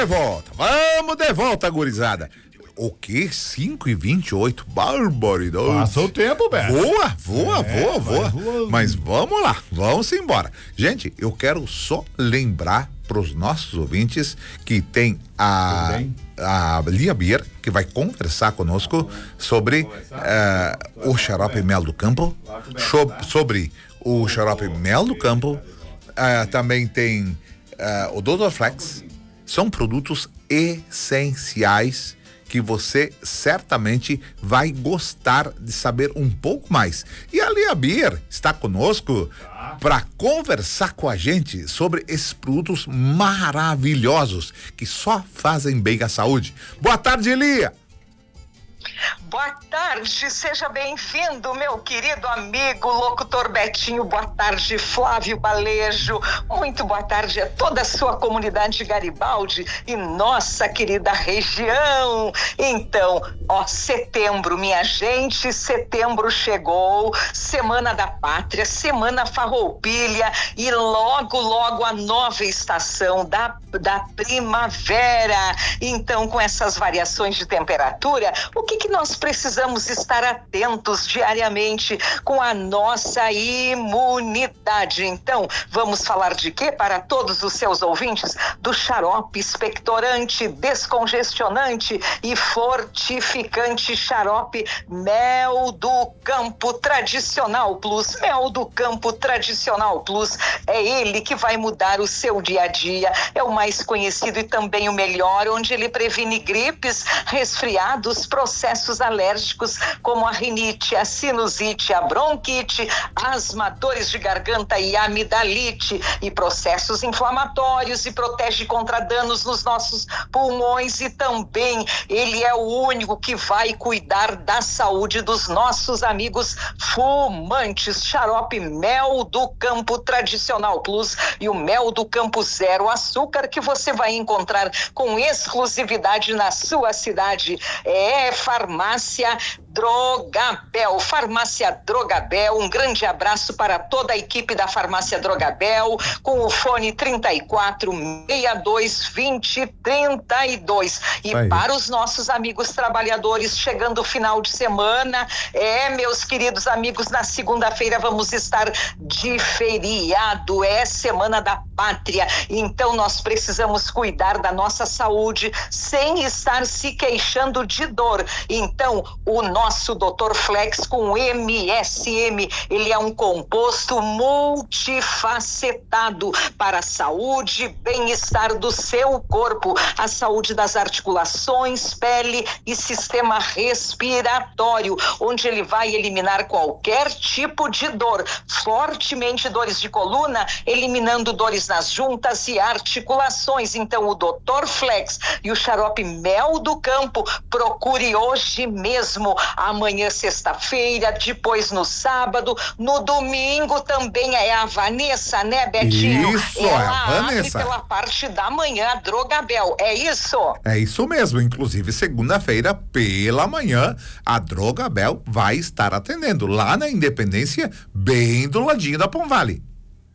Vamos de volta, gurizada. O quê? 5h28? Barbaridade. Passa o tempo, Beto. Voa. Mas vamos lá, vamos embora. Gente, eu quero só lembrar pros nossos ouvintes que tem a Lia Beer, que vai conversar conosco sobre o xarope Mel do Campo, sobre o xarope Mel do Campo. Também tem o Dr. Flex. São produtos essenciais que você certamente vai gostar de saber um pouco mais. E a Lia Beer está conosco para conversar com a gente sobre esses produtos maravilhosos que só fazem bem à saúde. Boa tarde, Lia. Boa tarde, seja bem-vindo, meu querido amigo locutor Betinho. Boa tarde, Flávio Balejo. Muito boa tarde a toda a sua comunidade Garibaldi e nossa querida região. Então, setembro, minha gente, setembro chegou, Semana da Pátria, Semana Farroupilha e logo a nova estação da primavera. Então, com essas variações de temperatura, o que nós precisamos estar atentos diariamente com a nossa imunidade? Então, vamos falar de quê para todos os seus ouvintes? Do xarope expectorante, descongestionante e fortificante xarope Mel do Campo Tradicional Plus. Mel do Campo Tradicional Plus é ele que vai mudar o seu dia a dia. É o mais conhecido e também o melhor, onde ele previne gripes, resfriados, processos alérgicos como a rinite, a sinusite, a bronquite, asma, dores de garganta e amidalite e processos inflamatórios, e protege contra danos nos nossos pulmões. E também ele é o único que vai cuidar da saúde dos nossos amigos fumantes. Xarope Mel do Campo Tradicional Plus e o Mel do Campo Zero Açúcar, que você vai encontrar com exclusividade na sua cidade. Farmácia Drogabel. Farmácia Drogabel, um grande abraço para toda a equipe da Farmácia Drogabel, com o fone 34622032. E para os nossos amigos trabalhadores, chegando o final de semana, meus queridos amigos, na segunda-feira vamos estar de feriado, Semana da Pátria. Então nós precisamos cuidar da nossa saúde sem estar se queixando de dor. Então, o nosso Dr. Flex com MSM, ele é um composto multifacetado para a saúde e bem-estar do seu corpo, a saúde das articulações, pele e sistema respiratório, onde ele vai eliminar qualquer tipo de dor, fortemente dores de coluna, eliminando dores nas juntas e articulações. Então, o Dr. Flex e o xarope Mel do Campo, procure hoje mesmo, amanhã sexta-feira, depois no sábado, no domingo também é a Vanessa, né, Betinho? Isso, ela a Vanessa. abre pela parte da manhã, a Drogabel, é isso? É isso mesmo, inclusive segunda-feira pela manhã a Drogabel vai estar atendendo lá na Independência, bem do ladinho da Pão Vale.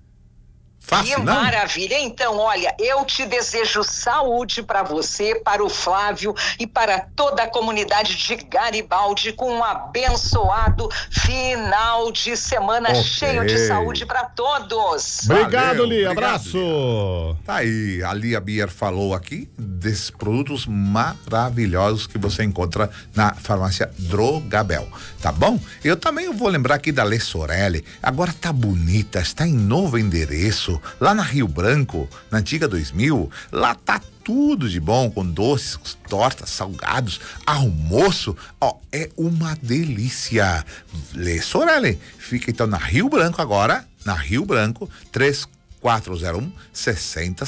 Fácil, que não? Maravilha. Então, olha, eu te desejo saúde para você, para o Flávio e para toda a comunidade de Garibaldi, com um abençoado final de semana cheio de saúde para todos. Obrigado, Lia. Abraço. Tá aí, a Lia Beer falou aqui desses produtos maravilhosos que você encontra na farmácia Drogabel, tá bom? Eu também vou lembrar aqui da Lê Sorelli, agora tá bonita, está em novo endereço, lá na Rio Branco, na antiga 2000, lá tá tudo de bom, com doces, tortas, salgados, almoço, é uma delícia. Lê Sorelli, fica então na Rio Branco agora, na Rio Branco, 3401 6050.